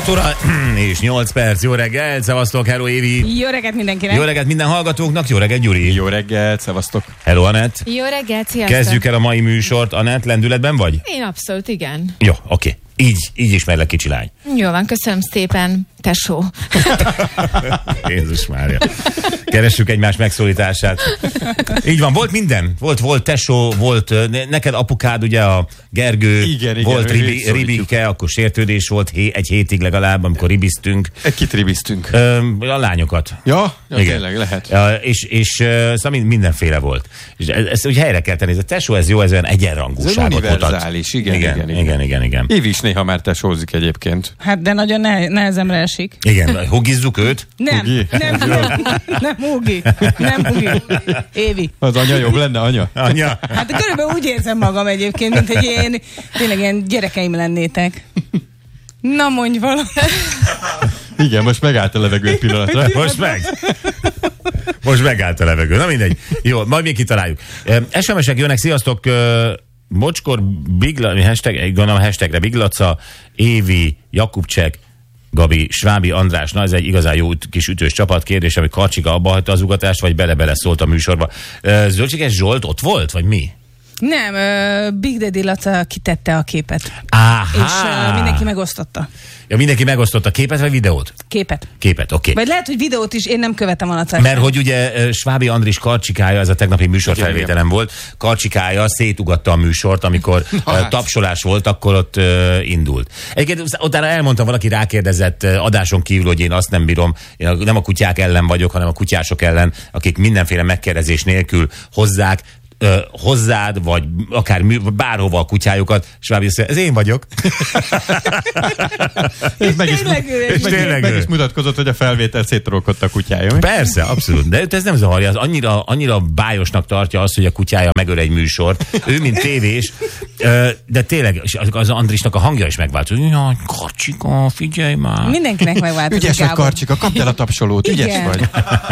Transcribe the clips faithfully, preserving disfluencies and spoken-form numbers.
hat óra és nyolc perc. Jó reggel, szevasztok, hello Évi. Jó reggelt mindenkinek. Jó reggelt minden hallgatónknak, jó reggelt Gyuri. Jó reggelt, szevasztok. Hello Anett. Jó reggelt, sziasztok. Kezdjük el a mai műsort. Anett, lendületben vagy? Én abszolút, igen. Jó, oké. Okay. Így, így ismerlek, kicsi lány. Jó van, köszönöm szépen, tesó. Jézus Mária. Keressük egymás megszólítását. Így van, volt minden. Volt, volt tesó, volt neked apukád, ugye a Gergő, igen, igen, volt ribi, ribike, akkor sértődés volt hé, egy hétig legalább, amikor ribiztünk. Kit ribiztünk? Ö, a lányokat. Ja, ja igen. Tényleg lehet. Ja, és, és szóval mindenféle volt. És ezt úgy helyre kell tenni. Ez a tesó, ez jó, ez olyan egyenrangúságot mutat. Univerzális, igen, igen, igen. igen, igen, igen, igen. Évi is néha már tesózik egyébként. Hát, de nagyon ne- nehezemre esik. Igen, hugizzuk őt? Nem, Hugi? nem, nem, nem, Hugi. Nem, Hugi. Évi. Az anya jobb lenne, anya? Anya. Hát körülbelül úgy érzem magam egyébként, mint hogy én tényleg ilyen gyerekeim lennétek. Na, mondj valamit. Igen, most megállt a levegő egy pillanatra. Most meg. Most megállt a levegő. Na mindegy. Jó, majd még kitaláljuk. es em esek jönnek, sziasztok. Mocskor, Bigla, hashtag, gondolom hashtagre Biglaca, Évi, Jakubcsek, Gabi, Svábi, András. Na, ez egy igazán jó kis ütős csapat. Kérdés, hogy Karcsika abba hagyta az ugatást, vagy bele-bele szólt a műsorba. Zöldséges Zsolt ott volt, vagy mi? Nem, uh, Big Daddy Laca kitette a képet. Áhá. És uh, mindenki megosztotta. Ja, mindenki megosztotta a képet, vagy videót? Képet. Képet, oké. Okay. Vagy lehet, hogy videót is, én nem követem a Lacát. Mert hogy ugye Svábi Andris Karcsikája, ez a tegnapi műsorfelvételem volt, Karcsikája szétugatta a műsort, amikor uh, tapsolás volt, akkor ott uh, indult. Egyébként utána elmondtam, valaki rákérdezett uh, adáson kívül, hogy én azt nem bírom, én nem a kutyák ellen vagyok, hanem a kutyások ellen, akik mindenféle megkérdezés nélkül hozzák, Uh, hozzád, vagy akár mű, bárhova a kutyájukat, és Svábi azt mondja, ez én vagyok. És meg is, és meg, tényleg meg is mutatkozott, hogy a felvétel széttorolkodta a kutyája. Persze, abszolút. De ez nem zavarja. Az annyira, annyira bájosnak tartja azt, hogy a kutyája megöl egy műsort. Ő, mint tévés, de tényleg az Andrisnak a hangja is megváltozott. Jaj, Karcsika, figyelj már. Mindenkinek megváltozik. Ügyes vagy, Karcsika, kapd el a tapsolót, ügyes igen. vagy.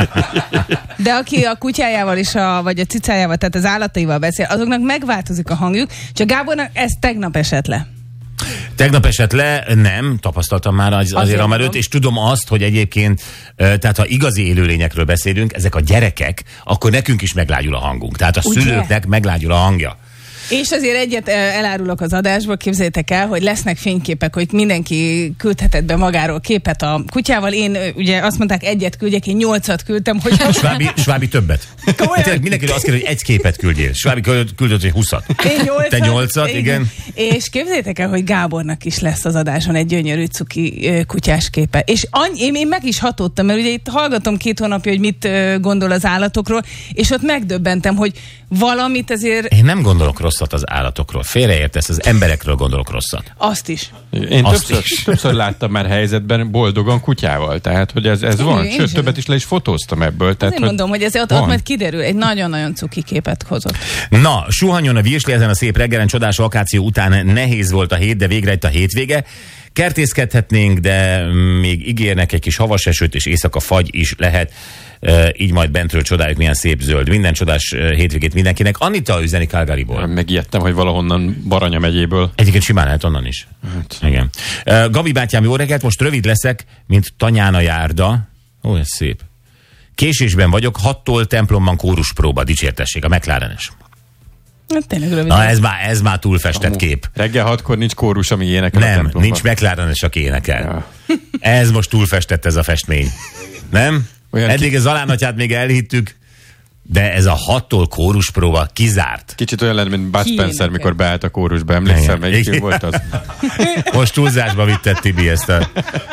De aki a kutyájával is, a, vagy a cicájával, tehát az állataival beszél, azoknak megváltozik a hangjuk, csak Gábornak ez tegnap esett le. Tegnap esett le, nem, tapasztaltam már az, azért, azért amelőtt, és tudom azt, hogy egyébként, tehát ha igazi élőlényekről beszélünk, ezek a gyerekek, akkor nekünk is meglágyul a hangunk. Tehát a ugye? Szülőknek meglágyul a hangja. És azért egyet elárulok az adásból, képzeljétek el, hogy lesznek fényképek, hogy mindenki küldhetett be magáról képet a kutyával. Én ugye azt mondták, egyet küldjek, én nyolcat küldtem, hogy... Svábi, Svábi többet. Tényleg mindenki azt kér, hogy egy képet küldjél. Svábi küldött, hogy huszat. Én nyolcat. Te nyolcat, igen. igen. És képzeljétek el, hogy Gábornak is lesz az adáson egy gyönyörű cuki kutyás képe. És annyi, én, én meg is hatódtam, mert ugye itt hallgatom két hónapja, hogy mit gondol az állatokról, és ott megdöbbentem, hogy valamit azért... Én nem gondolok rossz az állatokról. Félreértesz, az emberekről gondolok rosszat. Azt is. Én Azt többször, is. többször láttam már helyzetben boldogan kutyával, tehát hogy ez, ez én van. Én Sőt, többet is le is fotóztam ebből. Tehát, én mondom, hogy ez ott, ott majd kiderül. Egy nagyon-nagyon cuki képet hozott. Na, suhanjon a virsli ezen a szép reggelen, csodás vakáció után nehéz volt a hét, de végre itt a hétvége. Kertészkedhetnénk, de még ígérnek egy kis havas esőt, és éjszaka fagy is lehet. Uh, így majd bentről csodáljuk, milyen szép zöld. Minden csodás uh, hétvégét mindenkinek. Anita üzeni Calgaryból. Megijedtem, hogy valahonnan Baranya megyéből. Egyébként simán lehet onnan is. Hát. Igen. Uh, Gabi bátyám, jó reggelt, most rövid leszek, mint Tanyána járda. Ó, ez szép. Késésben vagyok, hattól templomban kóruspróba, dicsértessék, a McLarenes. Hát tényleg rövid. Na, ez már, ez már túlfestett Amú, kép. Reggel hatkor nincs kórus, ami énekel. Nem, nincs McLarenes, aki énekel. Ja. Ez most túlfestett, ez a festmény. Nem? Olyan Eddig ki... az Alánatyát még elhittük, de ez a hattól kóruspróba kizárt. Kicsit olyan lenne, mint Bud Spencer, mikor beállt a kórusba. Emlékszel, melyik volt az? Most túlzásba vitted, Tibi, ezt a...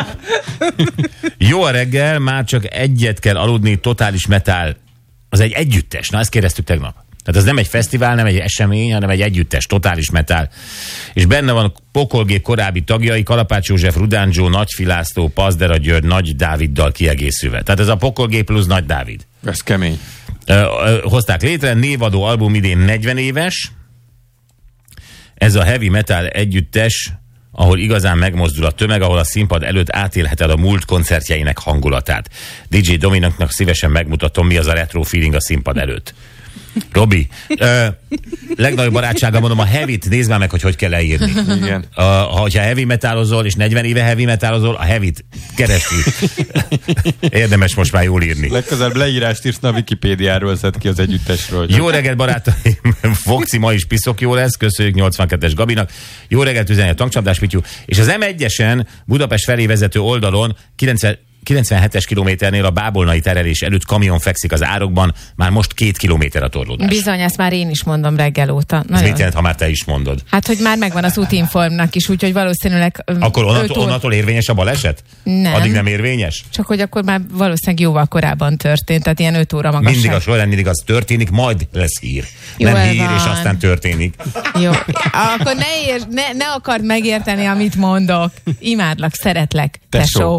Jó a reggel, már csak egyet kell aludni, totális metal. Az egy együttes, na ezt kérdeztük tegnap. Tehát ez nem egy fesztivál, nem egy esemény, hanem egy együttes, totális metal. És benne van a Pokolgép korábbi tagjai, Kalapács József, Rudán Zsó, Nagy Filászló, Pazdera György, Nagy Dáviddal kiegészülve. Tehát ez a Pokolgép plusz Nagy Dávid. Ez kemény. Uh, uh, hozták létre, névadó album idén negyven éves. Ez a heavy metal együttes, ahol igazán megmozdul a tömeg, ahol a színpad előtt átélheted a múlt koncertjeinek hangulatát. dé dzsé Dominoknak szívesen megmutatom, mi az a retro feeling a színpad előtt. Robi, ö, legnagyobb barátsággal mondom, a heavy-t nézd már meg, hogy hogy kell leírni. Igen. A, ha heavy metálozol, és negyven éve heavy metálozol, a heavy-t keresi. Érdemes most már jól írni. Legközelebb leírást írsz, a Wikipédiáról szed ki az együttesről. Jó reggelt, barátaim! Foxi ma is piszok jó lesz, köszönjük nyolcvankettes Gabinak. Jó reggelt üzenje a tankcsapdás Pityu. És az em egyesen Budapest felé vezető oldalon kilencvenhetes kilométernél a bábolnai terelés előtt kamion fekszik az árokban, már most két kilométer a torlódás. Bizony, ezt már én is mondom reggel óta. Ez mit jelent, ha már te is mondod? Hát, hogy már megvan az útinformnak is, úgyhogy valószínűleg... Akkor onnantól, onnantól érvényes a baleset? Nem. Addig nem érvényes? Csak hogy akkor már valószínűleg jóval korábban történt, tehát ilyen öt óra magasság. Mindig a során, mindig az történik, majd lesz hír. Jó, nem hír, van. és aztán történik. Jó, akkor ne, ér, ne, ne akard megérteni, amit mondok. Imádlak, szeretlek, tesó.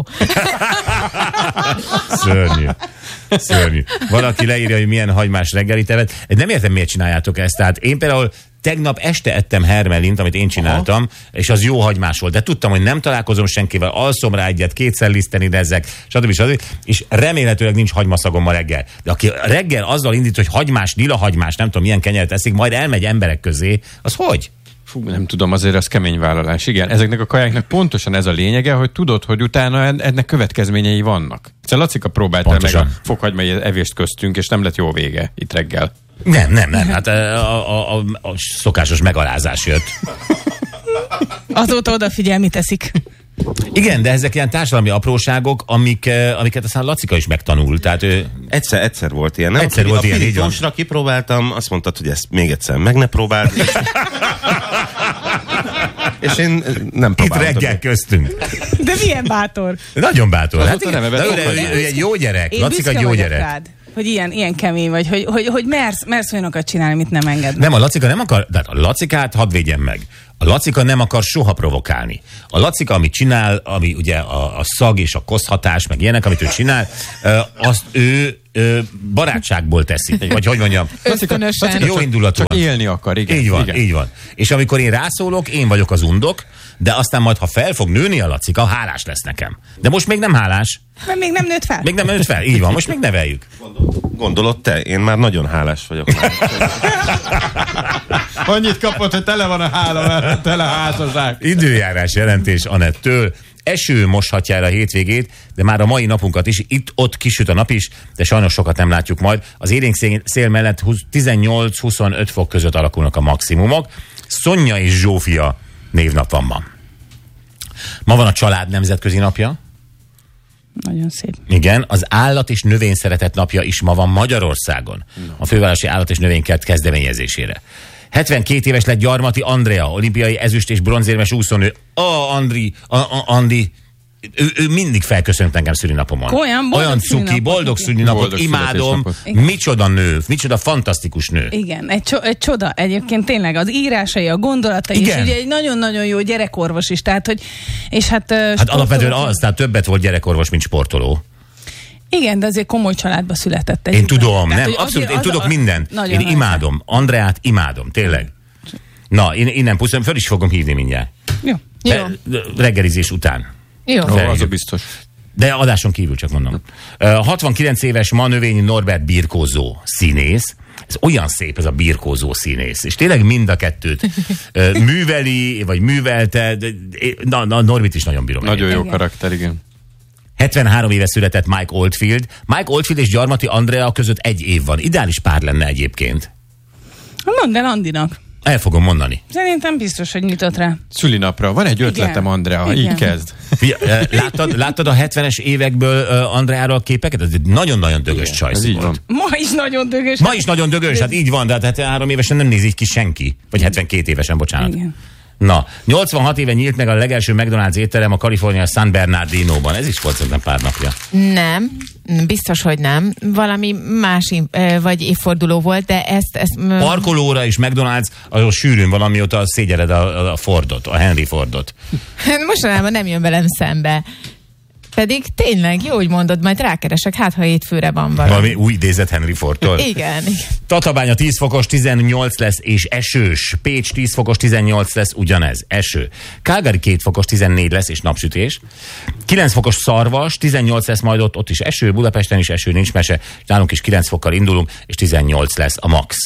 Szörnyű. Szörnyű. Valaki leírja, hogy milyen hagymás reggelit evett. Nem értem, miért csináljátok ezt. Tehát én például tegnap este ettem hermelint, amit én csináltam, aha, és az jó hagymás volt. De tudtam, hogy nem találkozom senkivel, alszom rá egyet, kétszer liszteni ezek, stb. stb. És remélhetőleg nincs hagymaszagom ma reggel. De aki reggel azzal indít, hogy hagymás, lila hagymás, nem tudom, milyen kenyeret eszik, majd elmegy emberek közé, az hogy? Fú, nem tudom, azért az kemény vállalás. Igen, ezeknek a kajáknak pontosan ez a lényege, hogy tudod, hogy utána ennek következményei vannak. Szóval Lacika próbálta meg a fokhagymai evést köztünk, és nem lett jó vége itt reggel. Nem, nem, nem. Hát a, a, a, a szokásos megalázás jött. Azóta odafigyel, mit teszik. Igen, de ezek ilyen társadalmi apróságok, amik, amiket aztán Lacika is megtanul. Tehát ő... Egyszer, egyszer volt ilyen, nem? Egyszer a volt ilyen, így van. Mosra kipróbáltam, azt mondtad, hogy ezt még egyszer meg ne próbáld. És, és én nem próbáltam. Itt reggel köztünk. De milyen bátor. Nagyon bátor. Hát, nem de ő, ő, ő egy jó gyerek. Én Lacika egy jó gyerek. Rád, hogy ilyen, ilyen kemény vagy, hogy, hogy, hogy mersz, mersz olyanokat csinálni, amit nem engednek. Nem, a Lacika nem akar, de a Lacikát hadd védjem meg. A Lacika nem akar soha provokálni. A Lacika, amit csinál, ami ugye a, a szag és a koszhatás, meg ilyenek, amit ő csinál, azt ő ö, barátságból teszi. Vagy hogy mondjam? Ösztönösen. Jó indulatúan. Csak élni akar, igen. Így van, igen. így van. És amikor én rászólok, én vagyok az undok, de aztán majd, ha fel fog nőni a Lacika, hálás lesz nekem. De most még nem hálás. Mert még nem nőtt fel. Még nem nőtt fel, így van, most még neveljük. Gondolod te? Én már nagyon hálás vagyok. Annyit kapott, hogy tele van a hála, tele a házasság. Időjárás jelentés Anettől. Eső moshatja el a hétvégét, de már a mai napunkat is, itt-ott kisüt a nap is, de sajnos sokat nem látjuk majd. Az élénk szél mellett tizennyolc-huszonöt fok között alakulnak a maximumok. Szonya és Zsófia névnap van ma. Ma van a család nemzetközi napja. Nagyon szép. Igen, az állat és növény szeretet napja is ma van Magyarországon. No. A fővárosi állat és növénykert kezdeményezésére. hetvenkét éves lett Gyarmati Andrea, olimpiai ezüst és bronzérmes úszónő. Ó, oh, Andri, a, a, Andi, ő, ő mindig felköszönt engem szülinapomon. Olyan, Olyan cuki, boldog szülinapot, boldog imádom. Micsoda nő, micsoda fantasztikus nő. Igen, egy, cso- egy csoda egyébként tényleg az írásai, a gondolatai, igen. És ugye egy nagyon-nagyon jó gyerekorvos is, tehát hogy, és hát... Hát alapvetően az, tehát többet volt gyerekorvos, mint sportoló. Igen, de azért komoly családba született. Én tudom, tehát, nem, abszolút, én tudok a, mindent. Én imádom, Andreát imádom, tényleg. Na, én innen pusztán föl is fogom hívni mindjárt. Jó. Jó. Reggelizés után. Jó. Ó, az a biztos. De adáson kívül csak mondom. hatvankilenc éves ma Növényi Norbert birkózó színész. Ez olyan szép ez a birkózó színész. És tényleg mind a kettőt műveli, vagy művelte. Na, na Norbit is nagyon bírom. Nagyon jó karakter, igen. hetvenhárom éve született Mike Oldfield. Mike Oldfield és Gyarmati Andrea között egy év van. Ideális pár lenne egyébként. Mondd el Andinak. El fogom mondani. Szerintem biztos, hogy nyitott rá. Szülinapra. Van egy ötletem, igen. Andrea. Igen. Így kezd. Láttad, láttad a hetvenes évekből uh, Andreáról a képeket? Ez egy nagyon-nagyon dögös csajsz volt. Ma is nagyon dögös. Ma is nagyon dögös, hát így van, de hát hetvenhárom évesen nem néz így ki senki. Vagy hetvenkét évesen, bocsánat. Igen. Na, nyolcvanhat éve nyílt meg a legelső McDonald's étterem a Kalifornia San Bernardinóban. Ez is volt szerintem pár napja. Nem, biztos, hogy nem. Valami más vagy évforduló volt, de ezt... ezt Parkolóra is McDonald's, ahol sűrűn van, amióta szégyeled a, a Fordot, a Henry Fordot. Mostanában nem jön velem szembe. Pedig tényleg, jó, hogy mondod, majd rákeresek, hát ha hétfőre van valami. Valami új idézet Henry Fordtól. Igen. Tatabánya tíz fokos, tizennyolc lesz és esős. Pécs tíz fokos, tizennyolc lesz, ugyanez, eső. Calgary két fokos, tizennégy lesz és napsütés. kilenc fokos Szarvas, tizennyolc lesz majd ott, ott is eső, Budapesten is eső, nincs mese. Nálunk is kilenc fokkal indulunk, és tizennyolc lesz a max.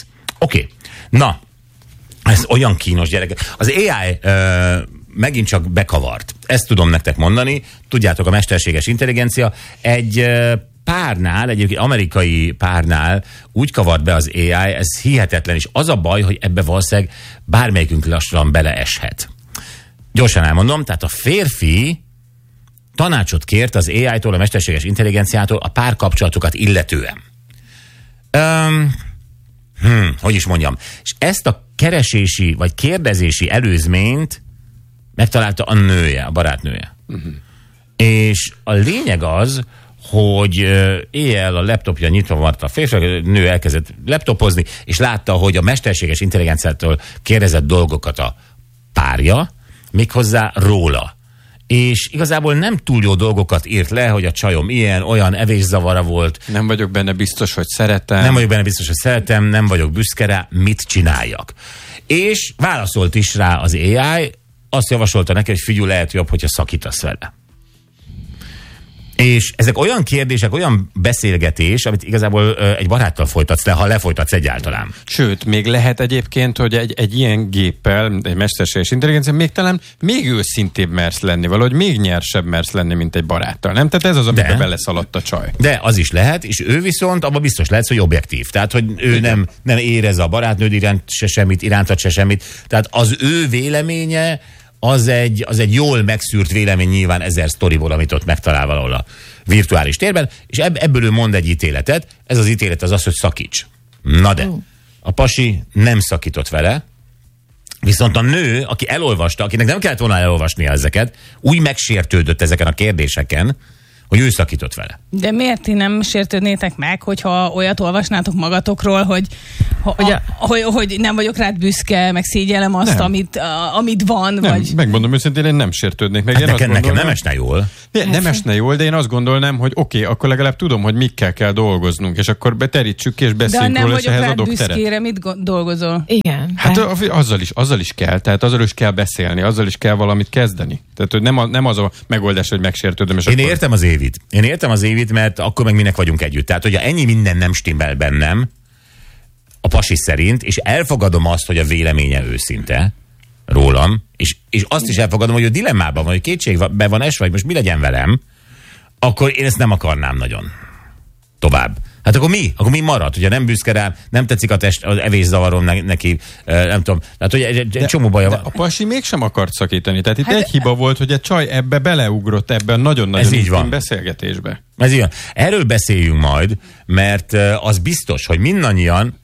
Oké, okay. Na, ez olyan kínos, gyerek. Az á i ö, megint csak bekavart. Ezt tudom nektek mondani. Tudjátok, a mesterséges intelligencia egy ö, párnál, egyébként amerikai párnál úgy kavart be az á i, ez hihetetlen, és az a baj, hogy ebbe valószínűleg bármelyikünk lassan beleeshet. Gyorsan elmondom, tehát a férfi tanácsot kért az á i-tól, a mesterséges intelligenciától a párkapcsolatokat illetően. Um, hmm, hogy is mondjam. És ezt a keresési, vagy kérdezési előzményt megtalálta a nője, a barátnője. Uh-huh. És a lényeg az, hogy éjjel a laptopja nyitva maradt a férfi, a nő elkezdett laptopozni, és látta, hogy a mesterséges intelligenciától kérdezett dolgokat a párja, méghozzá róla. És igazából nem túl jó dolgokat írt le, hogy a csajom ilyen, olyan, evészavara volt. Nem vagyok benne biztos, hogy szeretem. Nem vagyok benne biztos, hogy szeretem, nem vagyok büszke rá, mit csináljak. És válaszolt is rá az á i, azt javasolta neki, hogy figyelj, lehet jobb, hogyha szakítasz vele. És ezek olyan kérdések, olyan beszélgetés, amit igazából ö, egy baráttal folytatsz le, ha lefolytatsz egyáltalán. Sőt, még lehet egyébként, hogy egy, egy ilyen géppel, egy mesterséges intelligencia, még talán még őszintébb mersz lenni, valahogy még nyersebb mersz lenni, mint egy baráttal, nem? Tehát ez az, amiben beleszaladt a csaj. De az is lehet, és ő viszont abban biztos lehet, hogy objektív. Tehát, hogy ő nem, nem érez a barátnőd iránt se semmit, irántad se semmit. Tehát az ő véleménye az egy, az egy jól megszűrt vélemény nyilván ezer sztoriból, amit ott megtalál valahol a virtuális térben, és ebb, ebből ő mond egy ítéletet. Ez az ítélet az az, hogy szakíts. Na de, a pasi nem szakított vele, viszont a nő, aki elolvasta, akinek nem kellett volna elolvasnia ezeket, úgy megsértődött ezeken a kérdéseken, hogy ő szakított vele. De miért ti nem sértődnétek meg, hogyha olyat olvasnátok magatokról, hogy, hogy, a, hogy, hogy nem vagyok rád büszke, meg szégyellem azt, amit, a, amit van, nem, vagy... megmondom őszintén, én nem sértődnék meg. Hát én nekem, azt nekem nem esne jól. Nem, nem esne jól, de én azt gondolnám, hogy oké, okay, akkor legalább tudom, hogy mikkel kell dolgoznunk, és akkor beterítsük ki, és beszéljünk róla, és ehhez adok teret. De nem vagyok rád büszkére, mit dolgozol? Igen. Hát de... azzal, is, azzal is kell, tehát azzal is kell beszélni, azzal is kell valamit kezdeni. Tehát hogy nem, a, nem az a megoldás, hogy megsértődöm. És én akkor... értem az Évit. Én értem az Évit, mert akkor meg minek vagyunk együtt. Tehát, hogyha ennyi minden nem stimmel bennem, a pasi szerint, és elfogadom azt, hogy a véleménye őszinte rólam, és, és azt is elfogadom, hogy a dilemmában van, hogy kétségbe van esve, hogy most mi legyen velem, akkor én ezt nem akarnám nagyon. Tovább. Hát akkor mi? Akkor mi marad? Hogyha nem büszke rám, nem tetszik a test, az evészavarom neki, nem tudom. Tehát, hogy egy, egy de, csomó baja van. A pasi mégsem akart szakítani. Tehát itt hát egy hiba volt, hogy egy csaj ebbe beleugrott ebben nagyon-nagyon intim beszélgetésbe. Ez így van. Erről beszéljünk majd, mert az biztos, hogy mindannyian,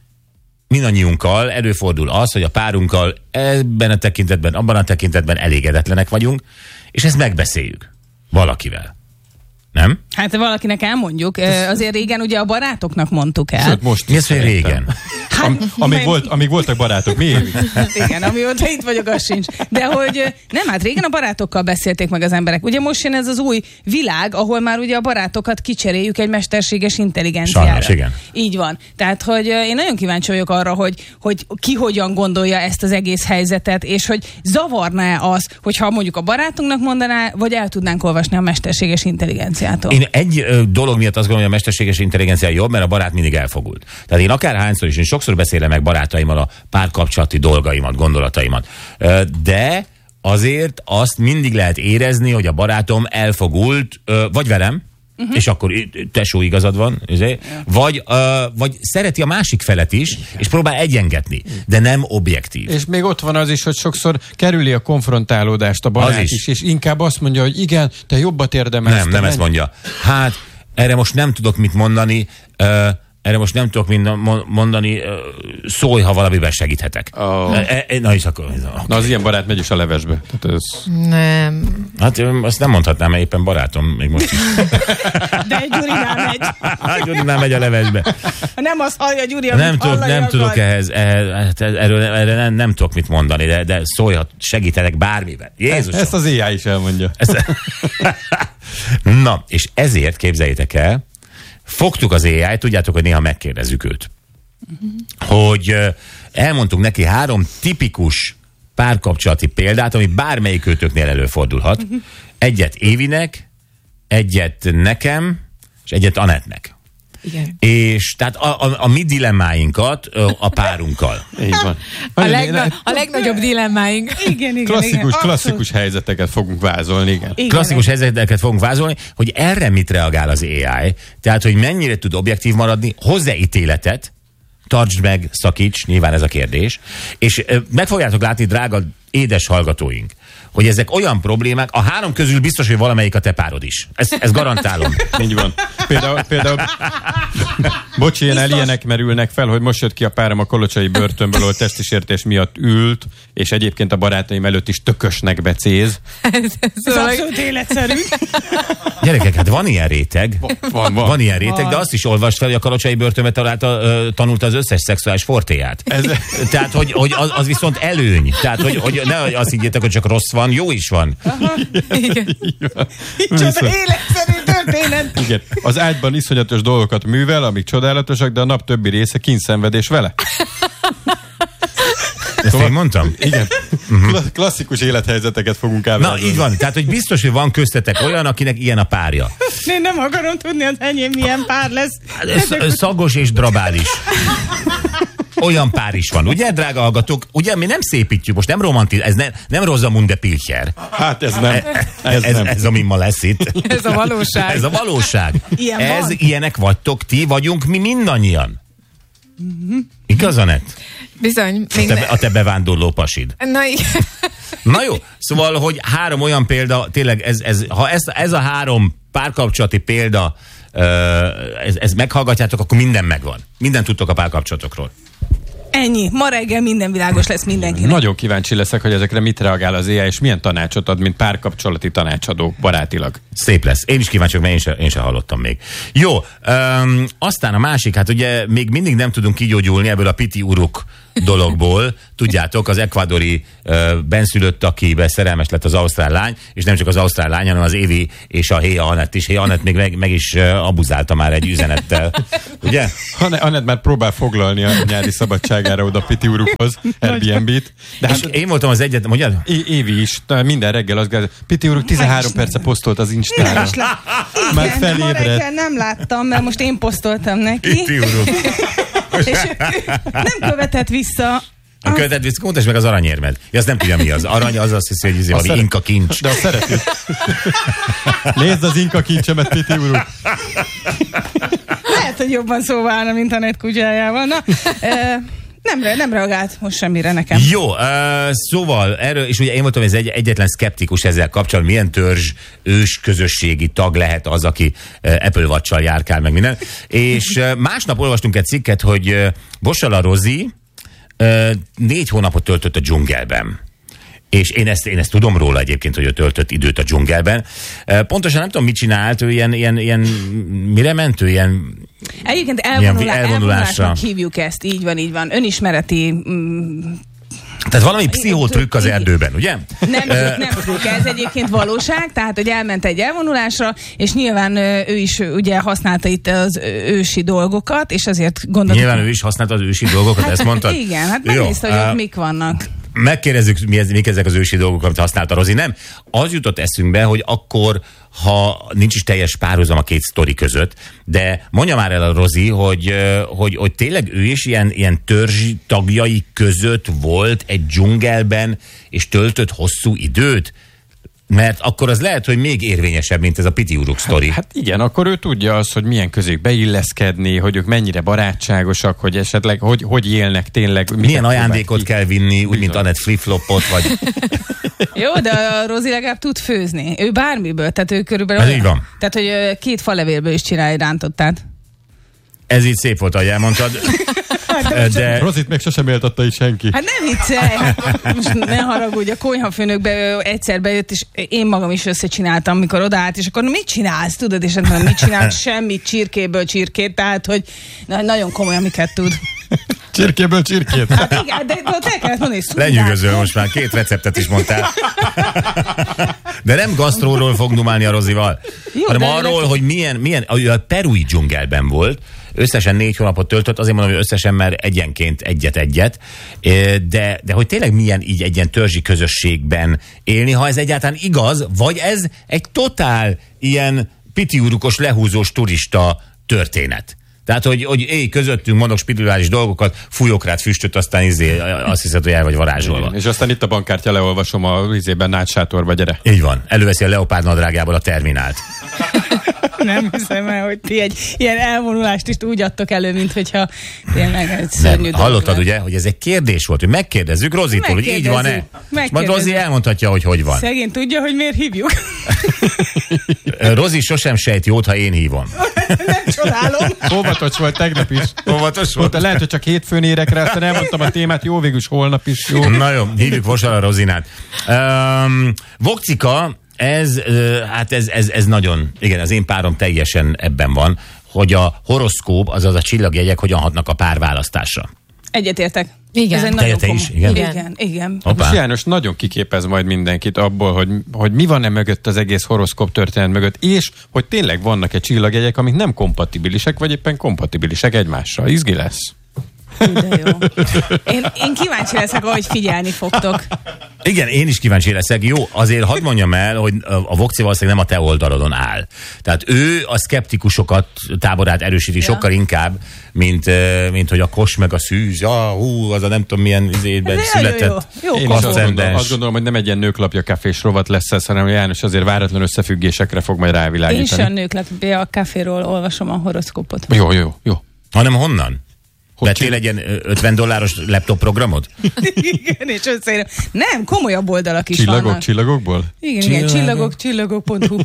mindannyiunkkal előfordul az, hogy a párunkkal ebben a tekintetben, abban a tekintetben elégedetlenek vagyunk, és ezt megbeszéljük valakivel. Nem? Hát valakinek elmondjuk. Azért régen ugye a barátoknak mondtuk el. Sőt, most mi az, hogy régen? Hát, Am, amíg, volt, amíg voltak barátok, mi évi? Hát igen, amióta itt vagyok, az sincs. De hogy nem, hát régen a barátokkal beszélték meg az emberek. Ugye most jön ez az új világ, ahol már ugye a barátokat kicseréljük egy mesterséges intelligenciára. Sajnos, igen. Így van. Tehát, hogy én nagyon kíváncsi vagyok arra, hogy, hogy ki hogyan gondolja ezt az egész helyzetet, és hogy zavarná-e az, hogyha mondjuk a barátunknak mondaná, vagy el tudnánk olvasni a mesterséges intelligenciától. Én egy ö, dolog miatt azt gondolom, hogy a mesterséges intelligencia jobb, mert a barát mindig elfogult. Tehát én akárhányszor is, én sokszor beszélem meg barátaimmal a párkapcsolati dolgaimat, gondolataimat. Ö, de azért azt mindig lehet érezni, hogy a barátom elfogult, ö, vagy velem, Uh-huh. és akkor tesó igazad van, azért, ja. vagy, uh, vagy szereti a másik felet is, és próbál egyengetni, de nem objektív. És még ott van az is, hogy sokszor kerüli a konfrontálódást a barát is. is, és inkább azt mondja, hogy igen, te jobbat érdemelsz. Nem, nem ezt mondja. Hát, erre most nem tudok mit mondani, uh, erre most nem tudok mind mondani, szólj, ha valamiben segíthetek. Oh. E, e, na és akkor... Okay. Na az ilyen barát megy is a levesbe. Tehát ez... Nem. Hát azt nem mondhatnám, mert éppen barátom még most is. De egy Gyurinál megy. Gyurinál megy a levesbe. Nem azt hallja Gyuri, nem tudok, nem tudok ehhez, ehhez erről erre nem, nem tudok mit mondani, de, de szólj, ha segíthetek bármiben. Jézusom. Ezt az á i is elmondja. Ezt... Na, és ezért képzeljétek el, fogtuk az á i-t, tudjátok, hogy néha megkérdezzük őt. Uh-huh. Hogy uh, elmondtunk neki három tipikus párkapcsolati példát, ami bármelyik őtöknél előfordulhat. Uh-huh. Egyet Évinek, egyet nekem, és egyet Anettnek. Igen. És tehát a, a, a mi dilemmáinkat a párunkkal. Így van. A, legna- a legnagyobb dilemmáink. Igen, igen, Klasszikus, igen. klasszikus helyzeteket fogunk vázolni, igen. Igen, Klasszikus igen. helyzeteket fogunk vázolni, hogy erre mit reagál az á i, tehát hogy mennyire tud objektív maradni, hozzá ítéletet, tartsd meg, szakíts, nyilván ez a kérdés, és ö, meg fogjátok látni, drága édes hallgatóink, hogy ezek olyan problémák, a három közül biztos, hogy valamelyik a te párod is. Ezt, ezt garantálom. Így van. Például, például bocsi, ilyen Biztos. ilyenek merülnek fel, hogy most jött ki a párom a kolocsai börtönből, ahol testisértés miatt ült, és egyébként a barátaim előtt is tökösnek becéz. Ez Szóval abszolút életszerű. Gyerekek, hát van ilyen réteg. Van, van. Van ilyen réteg, Van. de azt is olvast fel, hogy a kalocsai börtönbe találta, ö, tanulta az összes szexuális fortéját. Ez, Tehát, hogy, hogy az, az viszont előny. Tehát, hogy, hogy ne azt higgyétek, hogy csak rossz van, jó is van. igen. Micsoda Viszont- életszerű történet. igen. Az ágyban iszonyatos dolgokat művel, amik csodálatosak, de a nap többi része kínszenvedés vele. Ezt én mondtam? Igen. Uh-huh. Klasszikus élethelyzeteket fogunk Na, ábrázolni. így van. Tehát, hogy biztos, hogy van köztetek olyan, akinek ilyen a párja. Én nem akarom tudni, az enyém milyen pár lesz. Sz- Szagos és drabális. Olyan pár is van, ugye, drága hallgatók? Ugye mi nem szépítjük, most nem romantiz, ez ne, nem Rosamunde Pilcher. Hát ez nem. Ez, Ez, ez, nem. ez ami ma lesz itt. Ez a valóság. Ez a valóság. Ilyen ez van. ilyenek vagytok, ti vagyunk, mi mindannyian. Igaz, Anett? Bizony. Még Te, ne... a te bevándorló pasid. Na igen. Na jó, szóval, hogy három olyan példa, tényleg ez, ez, ha ez, ez a három párkapcsolati példa, ez, ez meghallgatjátok, akkor minden megvan. Minden tudtok a párkapcsolatokról. Ennyi. Ma reggel minden világos lesz mindenkinek. Nagyon kíváncsi leszek, hogy ezekre mit reagál az á i, és milyen tanácsot ad, mint párkapcsolati tanácsadó barátilag. Szép lesz. Én is kíváncsi vagyok, mert én sem, én sem hallottam még. Jó, öm, aztán a másik, hát ugye még mindig nem tudunk kigyógyulni ebből a Piti Uruk dologból. Tudjátok, az ekvadori ö, benszülött, akibe szerelmes lett az ausztrál lány, és nem csak az ausztrál lány, hanem az Évi és a Héja Anett is. Héja Anett még meg, meg is ö, abuzálta már egy üzenettel. Ugye? Anett már próbál foglalni a nyári szabadságára oda Piti Urukhoz, Airbnb-t. De Hát hát én voltam az egyetlen, mondjad? É- Évi is, de minden reggel az gáz. Piti Uruk tizenhárom perce posztolt az Instára. És lá- Már Igen, ma felébredt. reggel nem láttam, mert most én posztoltam neki. Piti Uruk. És nem követett vissza. A követett vissza, mutasd meg az aranyérmed. Ja, azt nem tudja, mi az. Arany az azt hiszi, hogy ez valami szeret- inka kincs. De azt szereti. Nézd az inka kincsemet, Piti Uruk. Lehet, hogy jobban szóval állna, mint Anett kutyájával. Na, e, nem, re- nem reagált most semmire nekem. Jó, uh, szóval erről, és ugye én voltam ez egy, egyetlen szkeptikus ezzel kapcsolatban, milyen törzs ős közösségi tag lehet az, aki uh, Apple Watch-sal járkál, meg minden. És uh, másnap olvastunk egy cikket, hogy uh, Bossala Rozi uh, négy hónapot töltött a dzsungelben. És én ezt, én ezt tudom róla egyébként, hogy ő töltött időt a dzsungelben. Uh, pontosan nem tudom, mit csinált, ő ilyen, ilyen, ilyen mire ment ő, ilyen Egyébként Ilyen elvonulá- elvonulásra. elvonulásnak hívjuk ezt, így van, így van. Önismereti... Mm, tehát valami pszichótrükk az erdőben, ugye? nem, trükk, nem trükk, ez egyébként valóság, tehát, hogy elment egy elvonulásra, és nyilván ö, ő is ö, ugye használta itt az ö, ősi dolgokat, és azért gondoltuk... Nyilván ő is használta az ősi dolgokat, ezt mondtad? Igen, hát Jó, megnézte, hogy ott uh, mik vannak. Megkérdezzük, mi ez, mik ezek az ősi dolgok, amit használta Rozi. Nem, az jutott eszünkbe, hogy akkor, ha nincs is teljes párhuzam a két sztori között, de mondja már el a Rozi, hogy, hogy, hogy tényleg ő is ilyen, ilyen törzsi tagjai között volt egy dzsungelben, és töltött hosszú időt? Mert akkor az lehet, hogy még érvényesebb, mint ez a Piti Uruk sztori. Hát igen, akkor ő tudja azt, hogy milyen közéjük beilleszkedni, hogy ők mennyire barátságosak, hogy esetleg hogy, hogy élnek tényleg. Milyen ajándékot kell vinni, úgy, mint Bizony. Anett flip-flopot, vagy... Jó, de a Rozi legalább tud főzni. Ő bármiből, tehát ő körülbelül... Ez így van. Tehát, hogy ö, két falevélből is csinálja rántottát. Ez így szép volt, ahogy elmondtad. De... Rozit még sosem éltatta is senki. Hát nem viccelj! Most ne haragudj, a konyhafőnőkbe ö, egyszer bejött, és én magam is összecsináltam, mikor odaállt, és akkor mit csinálsz, tudod? És hát mit csinál? Semmit, csirkéből csirkét, tehát, hogy na, nagyon komoly, amiket tud. Csirkéből csirkét. Hát igen, de, de ott el kellett mondani, hogy Lenyűgöző, most már két receptet is mondtál. De nem gasztróról fog dumálni a Rozival, Jó, hanem de arról, neki- hogy milyen, milyen, a perui dzsungelben volt, összesen négy hónapot töltött, azért mondom, hogy összesen, mert egyenként egyet-egyet, de, de hogy tényleg milyen így egy ilyen törzsi közösségben élni, ha ez egyáltalán igaz, vagy ez egy totál ilyen Piti Urukos lehúzós turista történet. Tehát, hogy, hogy éj, közöttünk mondok spirituális dolgokat, fújok rád füstöt, aztán izé, azt hiszed, hogy el vagy varázsolva. És aztán itt a bankkártya leolvasom a izében nágysátorba, gyere. Így van. Előveszi a leopárd nadrágjából a Terminált. Nem hiszem el, hogy ti egy ilyen elvonulást is úgy adtok elő, mint hogyha tényleg egy szörnyű nem. Hallottad ugye, hogy ez egy kérdés volt, hogy megkérdezzük Rozitól, hogy így van-e? Majd Rozi elmondhatja, hogy hogy van. Szegény tudja, hogy miért hívjuk. Rozi sosem sejt jót, ha én hívom. Nem csodálom. Óvatos volt tegnap is. Óvatos volt. Lehet, hogy csak hétfőn érek rá, aztán elmondtam a témát, jó, végül is holnap is jó. Na jó, hívjuk Vosala Rozinát. Um, Vokcika, ez, hát ez, ez, ez nagyon, igen, az én párom teljesen ebben van, hogy a horoszkóp, azaz a csillagjegyek hogyan hatnak a párválasztásra. Egyetértek. Igen. Ez egy Te, nagyon te komoly. is? Igen. Igen, igen. igen. Most János nagyon kiképez majd mindenkit abból, hogy, hogy mi van-e mögött az egész horoszkóp történet mögött, és hogy tényleg vannak-e csillagjegyek, amik nem kompatibilisek, vagy éppen kompatibilisek egymással. Izgi lesz. De jó. Én, én kíváncsi leszek, ahogy figyelni fogtok. Igen, én is kíváncsi leszek. Jó, azért hadd mondjam el, hogy a Vokci valószínűleg nem a te oldalodon áll. Tehát ő a szkeptikusokat táborát erősíti ja. sokkal inkább, mint, mint hogy a kos meg a szűz, ja, hú, az a nem tudom milyen izében jó, született. Jó, jó. Jó, én is azt gondolom, azt gondolom, hogy nem egy ilyen nőklapja kafés rovat lesz ez, hanem János azért váratlan összefüggésekre fog majd rávilágítani. Én is a nőklapja a kaféról olvasom a horoszkópot. Jó, jó, jó. Hanem honnan? Vettél egy ilyen ötven dolláros laptop programot? Igen, és összeérem. Nem, komolyabb oldalak is Csillagok, vannak. csillagokból? Igen, igen, csillagok, csillagok pont hu.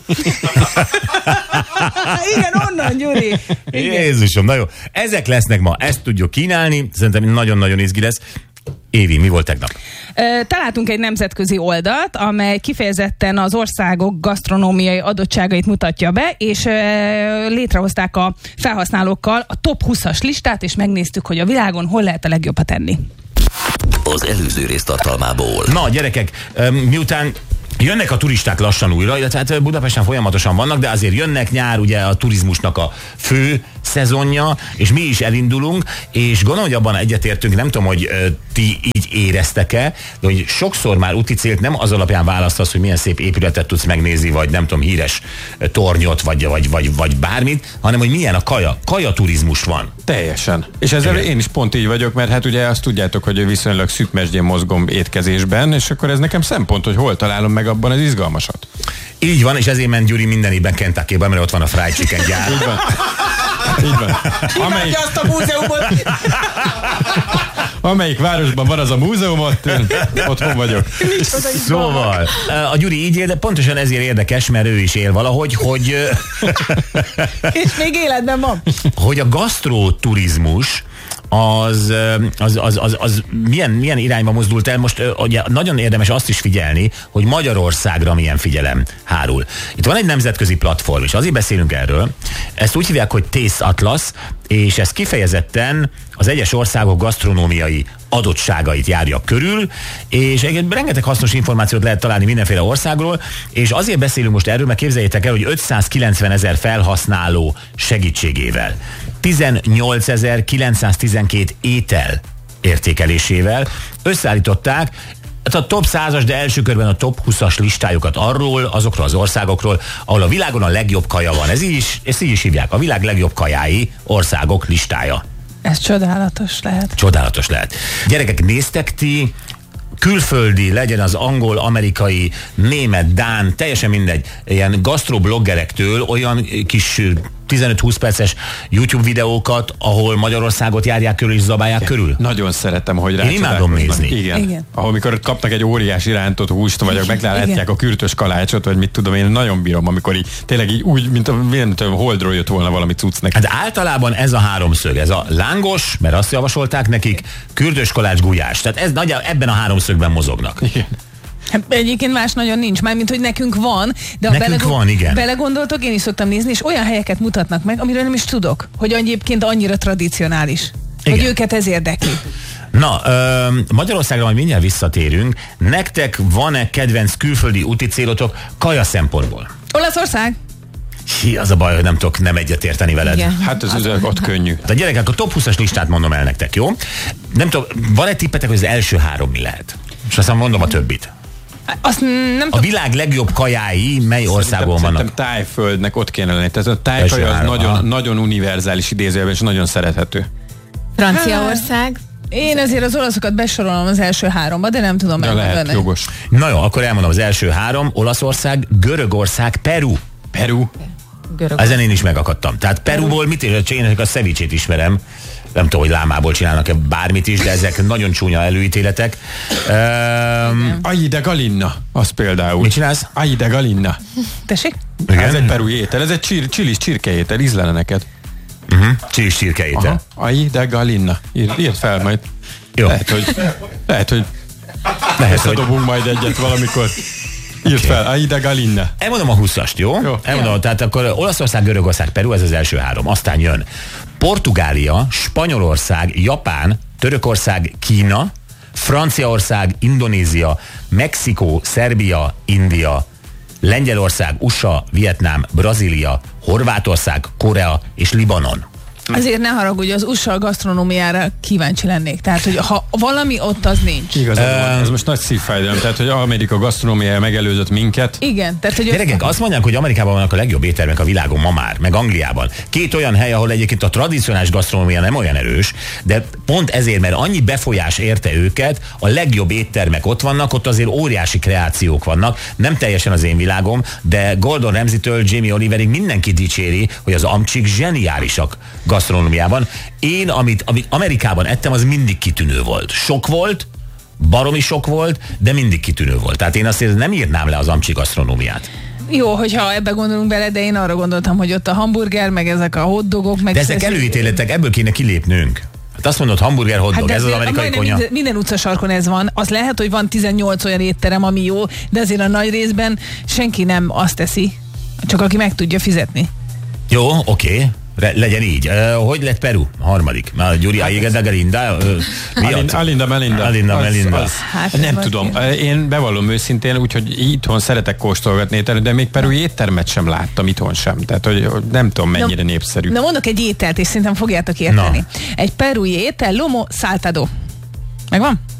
Igen, onnan, Gyuri. Igen. Jézusom, na jó. Ezek lesznek ma, ezt tudjuk kínálni, szerintem nagyon-nagyon izgi lesz. Évi, mi volt tegnap? Találtunk egy nemzetközi oldalt, amely kifejezetten az országok gasztronómiai adottságait mutatja be, és létrehozták a felhasználókkal a top húszas listát, és megnéztük, hogy a világon hol lehet a legjobbat enni. Az előző rész tartalmából. Na, gyerekek, miután jönnek a turisták lassan újra, illetve hát Budapesten folyamatosan vannak, de azért jönnek, nyár ugye a turizmusnak a fő szezonja, és mi is elindulunk, és gondolom, hogy abban egyetértünk, nem tudom, hogy ö, ti így éreztek-e, de hogy sokszor már úti célt nem az alapján választasz, hogy milyen szép épületet tudsz megnézni, vagy nem tudom, híres tornyot, vagy, vagy, vagy, vagy bármit, hanem hogy milyen a kaja. Kaja turizmus van. Teljesen. És ezzel én is pont így vagyok, mert hát ugye azt tudjátok, hogy viszonylag szűk mesdjén mozgom étkezésben, és akkor ez nekem szempont, hogy hol találom meg abban az izgalmasat. Így van, és ezért ment Gyuri minden évben Kentuckyban, mert ott van a fried chicken gyár. Így van. Így van. Amelyik, azt a múzeumot! amelyik városban van az a múzeum, ott én otthon vagyok. Szóval, a Gyuri így él, de pontosan ezért érdekes, mert ő is él valahogy, hogy... És még életben van. Hogy a gasztroturizmus az, az, az, az, az milyen, milyen irányba mozdult el. Most ugye, nagyon érdemes azt is figyelni, hogy Magyarországra milyen figyelem hárul. Itt van egy nemzetközi platform, és azért beszélünk erről. Ezt úgy hívják, hogy Taste Atlas, és ez kifejezetten az egyes országok gasztronómiai adottságait járja körül, és rengeteg hasznos információt lehet találni mindenféle országról, és azért beszélünk most erről, mert képzeljétek el, hogy ötszázkilencven ezer felhasználó segítségével, tizennyolcezer-kilencszáztizenkét étel értékelésével összeállították a top százas, de első körben a top húszas listájukat arról, azokról az országokról, ahol a világon a legjobb kaja van. Ez így is, ezt így is hívják, a világ legjobb kajái országok listája. Ez csodálatos lehet. Csodálatos lehet. Gyerekek, néztek ti külföldi, legyen az angol, amerikai, német, dán, teljesen mindegy, ilyen gasztrobloggerektől olyan kis tizenöt-húsz perces YouTube videókat, ahol Magyarországot járják körül és zabálják Igen. körül? Nagyon szeretem, hogy rá. Én imádom nézni. Igen. Igen. Ahol mikor kapnak egy óriási rántott húst, vagy meglátják a kürtös kalácsot, vagy mit tudom, én nagyon bírom, amikor így tényleg így úgy, mint a mint a holdról jött volna valami cucc neki. Hát általában ez a háromszög, ez a lángos, mert azt javasolták nekik, kürtös kalács, gulyás. Tehát ez nagyjából ebben a háromszögben mozognak. Igen. Hát egyébként más nagyon nincs, mármint, hogy nekünk van, de nekünk belegond... van, igen. belegondoltok, én is szoktam nézni, és olyan helyeket mutatnak meg, amiről nem is tudok, hogy egyébként annyira tradicionális, igen. Hogy őket ez érdekli. Na, ö, Magyarországra majd mindjárt visszatérünk. Nektek van-e kedvenc külföldi úti célotok kaja szempontból? Olaszország? Hi, az a baj, hogy nem tudok nem egyetérteni veled. Igen. Hát ez az ott könnyű. De gyerekek, a top húszas listát mondom el nektek, jó? Nem tudom, van-e tippetek, hogy az első három mi lehet? És aztán mondom a többit. Azt nem A tudom. világ legjobb kajái mely országban vannak? Szerintem tájföldnek ott kéne lenni. Tehát a tájkaja Első az három, aha. nagyon, nagyon univerzális idézőjelben, és nagyon szerethető. Franciaország. Én azért az olaszokat besorolom az első háromba, de nem tudom De lehet, megmondani. jogos. Na jó, akkor elmondom az első három. Olaszország, Görögország, Peru. Peru. Görög. Ezen én is megakadtam. Tehát Peruból mit is, én a cevichét ismerem. Nem tudom, hogy lámából csinálnak-e bármit is, de ezek nagyon csúnya előítéletek. Um, Aji de Galinna, az például. Mit csinálsz? Aji de Galinna. Tessék? Igen? Ez egy perui étel, ez egy csir, csilis csirkeétel, ízlene neked. uh-huh. Csilis csirkeétel. Aji de Galinna. Írd, írd fel majd. Jó. Lehet, hogy, lehet, hogy Lehet, hogy összedobunk majd egyet valamikor. Írd Oké. fel, Aji de Galinna. elmondom a huszast, jó? Jó. Elmondom, tehát akkor Olaszország, Görögország, Peru, ez az első három. Aztán jön Portugália, Spanyolország, Japán, Törökország, Kína, Franciaország, Indonézia, Mexikó, Szerbia, India, Lengyelország, u es á, Vietnám, Brazília, Horvátország, Korea és Libanon. Azért ne haragudj, az u es á gasztronómiára kíváncsi lennék. Tehát, hogy ha valami ott, az nincs. Igazad van, ez most nagy szívfájdalom. Tehát, hogy Amerika gasztronómiája megelőzött minket. Igen, tehát, hogy Gyerekek, azt mondják, hogy Amerikában vannak a legjobb éttermek a világon ma már, meg Angliában. Két olyan hely, ahol egyébként a tradicionális gasztronómia nem olyan erős, de pont ezért, mert annyi befolyás érte őket, a legjobb éttermek ott vannak, ott azért óriási kreációk vannak. Nem teljesen az én világom, de Gordon Ramsay-től Jamie Oliverig mindenki dicséri, hogy az amcsik zseniálisak gasztronómiában. Én, amit, amit Amerikában ettem, az mindig kitűnő volt. Sok volt, baromi sok volt, de mindig kitűnő volt. Tehát én azért nem írnám le az amcsi gasztronómiát. jó, hogyha ebbe gondolunk bele, de én arra gondoltam, hogy ott a hamburger, meg ezek a hotdogok, meg... De ezek előítéletek, ebből kéne kilépnünk. Hát azt mondod, hamburger, hotdog, de ez az azért amerikai majdnem konya. Minden, minden utcasarkon ez van. Az lehet, hogy van tizennyolc olyan étterem, ami jó, de azért a nagy részben senki nem azt teszi, csak aki meg tudja fizetni. Jó, oké. Re, legyen így. Uh, hogy lett Peru? A harmadik. Már Gyuri Aiga de Galinda. Uh, Alinda, Alinda Melinda. Alinda Melinda. Az, az, Hát, nem ez tudom. vagy- Én bevallom őszintén, úgyhogy itthon szeretek kóstolgatni ételt, de még perui éttermet sem láttam itthon sem. Tehát, hogy hogy nem tudom mennyire Na- népszerű. Na mondok egy ételt, és szerintem fogjátok érteni. Egy perui étel, lomo saltado. Megvan?